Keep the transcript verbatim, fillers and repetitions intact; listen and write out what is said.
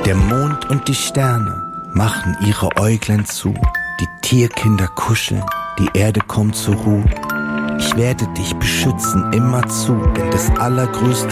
Der Mond und die Sterne machen ihre Äuglein zu. Die Tierkinder kuscheln, die Erde kommt zur Ruhe. Ich werde dich beschützen immerzu, denn das allergrößte